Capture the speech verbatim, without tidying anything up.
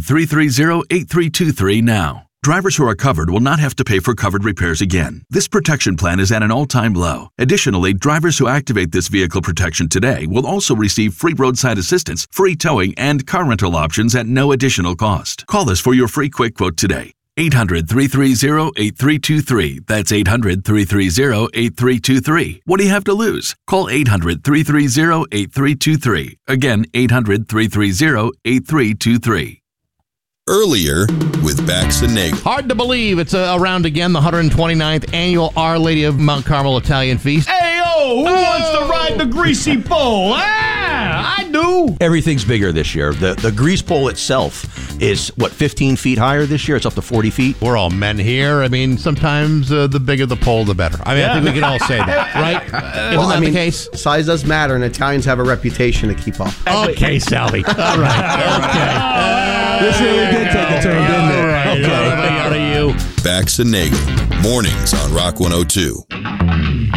three three zero, eight three two three now. Drivers who are covered will not have to pay for covered repairs again. This protection plan is at an all-time low. Additionally, drivers who activate this vehicle protection today will also receive free roadside assistance, free towing, and car rental options at no additional cost. Call us for your free quick quote today. eight hundred, three three zero, eight three two three. That's eight hundred, three three zero, eight three two three. What do you have to lose? Call eight hundred, three three zero, eight three two three. Again, eight hundred, three three zero, eight three two three. Earlier with Bax and Nagel. Hard to believe it's uh, around again, the one hundred twenty-ninth annual Our Lady of Mount Carmel Italian Feast. Hey, oh, who oh. wants to ride the greasy pole? Ah, I do. Everything's bigger this year. The the grease pole itself is, what, fifteen feet higher this year? It's up to forty feet. We're all men here. I mean, sometimes uh, the bigger the pole, the better. I mean, yeah. I think we can all say that, right? Isn't well, that I mean, the case? Size does matter, and Italians have a reputation to keep up. Okay, Sally. All right. Okay. This really did take a turn, didn't it? All right. Okay. Out of you. Bax and Nagel, mornings on Rock one oh two.